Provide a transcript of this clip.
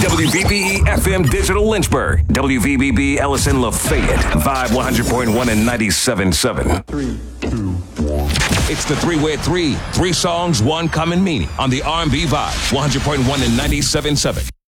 WVBE FM Digital Lynchburg. WVBB Ellison Lafayette. Vibe 100.1 and 97.7. 3, 2, 1. It's the three-way three. 3 songs, 1 common meaning on the R&B Vibe 100.1 and 97.7.